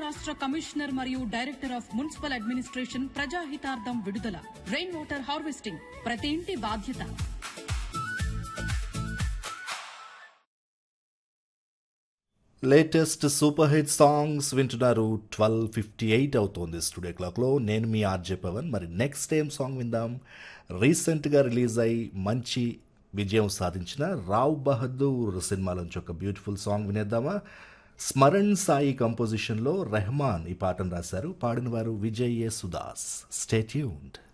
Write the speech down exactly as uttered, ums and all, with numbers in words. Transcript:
రాష్ట్ర కమిషనర్ మరియు director of municipal administration ప్రజాహితార్థం విడుదల. రెయిన్ వాటర్ హార్వెస్టింగ్ ప్రతి ఇంటి బాధ్యత. లేటెస్ట్ సూపర్ హిట్ సాంగ్స్ వింటున్నారు. ట్వెల్వ్ ఫిఫ్టీ ఎయిట్ అవుతోంది స్టూడియో క్లాక్లో. నేను మీ ఆర్జే పవన్. మరి నెక్స్ట్ ఏం సాంగ్ విందాం? రీసెంట్గా రిలీజ్ అయి మంచి విజయం సాధించిన రావ్ బహదూర్ సినిమాలోంచి ఒక బ్యూటిఫుల్ సాంగ్ వినేద్దామా? స్మరణ్ సాయి కంపోజిషన్లో రెహమాన్ ఈ పాటను రాశారు. పాడిన వారు విజయ్ యేసుదాస్. Stay tuned.